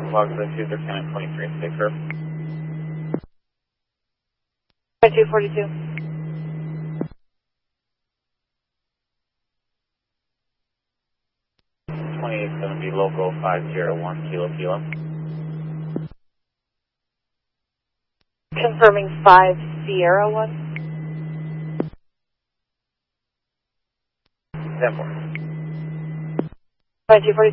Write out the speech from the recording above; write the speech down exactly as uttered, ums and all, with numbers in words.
Log the two, they're ten twenty-three, stay curve. two forty-two. twenty-eight is going to be local five zero one kilo kilo. Confirming five Sierra one. ten four. two forty-two.